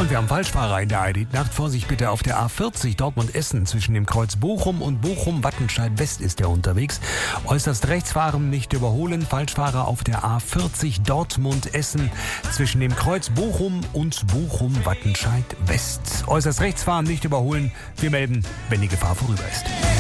Und wir haben Falschfahrer in der ID-Nacht. Vorsicht bitte auf der A40 Dortmund-Essen. Zwischen dem Kreuz Bochum und Bochum-Wattenscheid-West ist er unterwegs. Äußerst rechts fahren, nicht überholen. Falschfahrer auf der A40 Dortmund-Essen. Zwischen dem Kreuz Bochum und Bochum-Wattenscheid-West. Äußerst rechts fahren, nicht überholen. Wir melden, wenn die Gefahr vorüber ist.